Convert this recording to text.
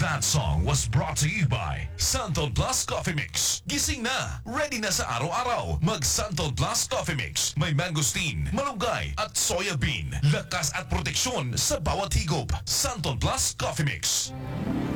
That song was brought to you by Santon Plus Coffee Mix. Gising na, ready na sa araw-araw. Mag Santon Plus Coffee Mix. May mangosteen, malunggay at soya bean. Lakas at proteksyon sa bawat higop. Santon Plus Coffee Mix.